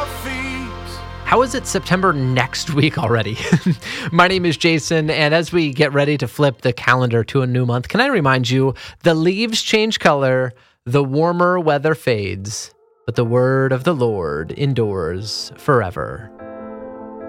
your feet. How is it September next week already? My name is Jason, and as we get ready to flip the calendar to a new month, can I remind you, the leaves change color, the warmer weather fades, but the word of the Lord endures forever.